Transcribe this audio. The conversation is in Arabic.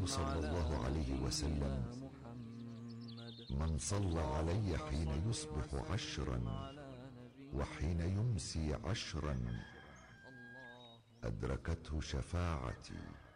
صلى الله عليه وسلم: من صلى علي حين يصبح 10 وحين يمسي 10 أدركته شفاعتي.